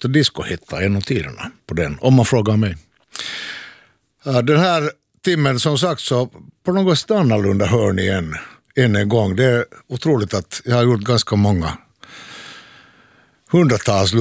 största discohittar genom tiderna på den, om man frågar mig. Den här timmen som sagt så på något sätt annorlunda hör ni än en gång. Det är otroligt att jag har gjort ganska många hundratals